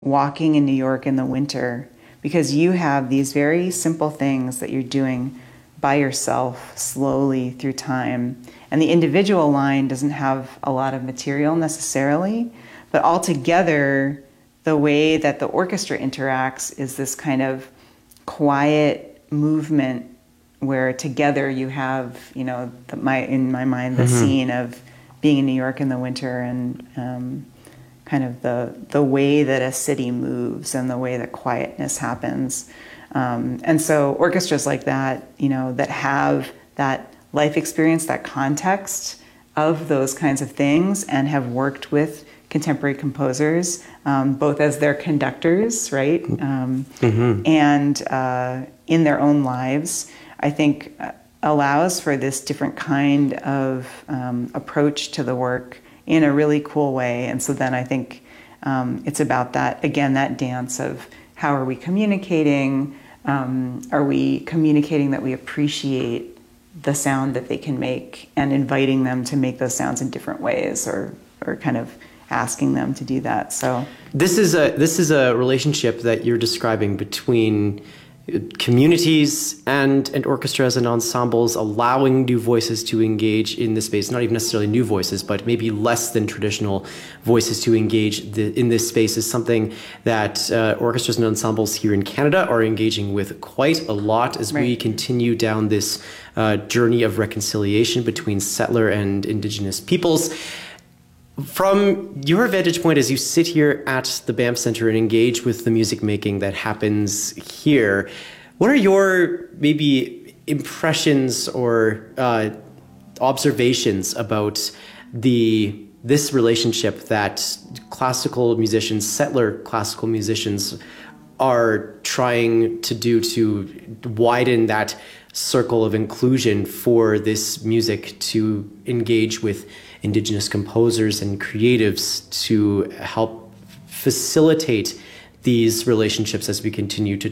walking in New York in the winter, because you have these very simple things that you're doing by yourself slowly through time. And the individual line doesn't have a lot of material necessarily, but altogether, the way that the orchestra interacts is this kind of quiet movement where together you have, in my mind, the scene of being in New York in the winter and kind of the way that a city moves and the way that quietness happens. And so orchestras like that, that have that life experience, that context of those kinds of things, and have worked with contemporary composers, both as their conductors, right? And in their own lives, I think allows for this different kind of approach to the work in a really cool way. And so then I think it's about that, again, that dance of how are we communicating? Are we communicating that we appreciate the sound that they can make and inviting them to make those sounds in different ways, or kind of asking them to do that? So this is a relationship that you're describing between communities and orchestras and ensembles, allowing new voices to engage in this space, not even necessarily new voices, but maybe less than traditional voices to engage in this space, is something that orchestras and ensembles here in Canada are engaging with quite a lot as we continue down this journey of reconciliation between settler and Indigenous peoples. From your vantage point, as you sit here at the Banff Centre and engage with the music making that happens here, what are your maybe impressions or observations about this relationship that classical musicians, settler classical musicians, are trying to do to widen that circle of inclusion for this music to engage with Indigenous composers and creatives to help facilitate these relationships as we continue to